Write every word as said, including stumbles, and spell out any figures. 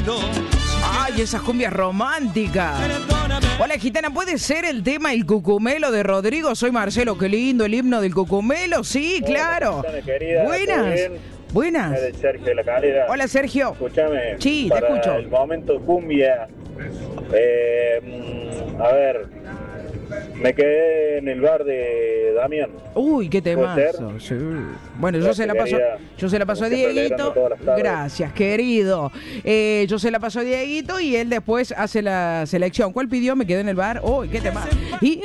Ay, esas cumbias románticas. Hola, gitana, ¿puede ser el tema El Cucumelo de Rodrigo? Soy Marcelo, qué lindo el himno del Cucumelo. Sí, claro. Hola, querida, buenas, buenas. Es Sergio de la Calera. Hola, Sergio. Escúchame. Sí, te para escucho. El momento cumbia. Eh, a ver, me quedé en el bar de Damián. Uy, qué temazo. Sí. Bueno, yo se la paso, yo se la paso a Dieguito. Gracias, querido. Eh, yo se la paso a Dieguito y él después hace la selección. ¿Cuál pidió? Me quedé en el bar. Uy, qué temazo. Y